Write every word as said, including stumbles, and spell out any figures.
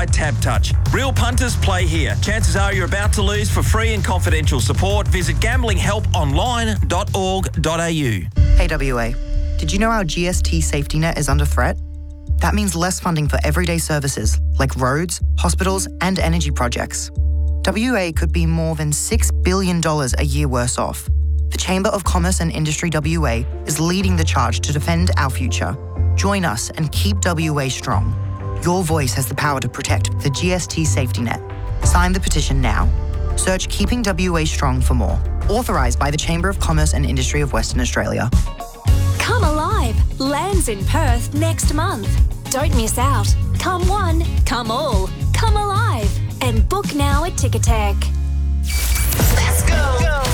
by TabTouch. Real punters play here. Chances are you're about to lose. For free and confidential support, visit gambling help online dot org dot a u. Hey W A, did you know our G S T safety net is under threat? That means less funding for everyday services like roads, hospitals, and energy projects. W A could be more than six billion dollars a year worse off. The Chamber of Commerce and Industry W A is leading the charge to defend our future. Join us and keep W A strong. Your voice has the power to protect the G S T safety net. Sign the petition now. Search Keeping W A Strong for more. Authorised by the Chamber of Commerce and Industry of Western Australia. Come Alive lands in Perth next month. Don't miss out. Come one, come all, come alive. And book now at Ticketek. Let's go. go.